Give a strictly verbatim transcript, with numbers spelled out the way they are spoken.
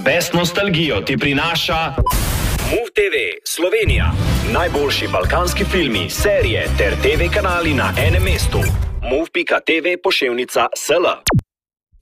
Pest nostalgijo ti prinaša Move te ve Slovenija. Najboljši balkanski filmi, serije ter te ve kanali na enem mestu. move pika te ve poševnica S L.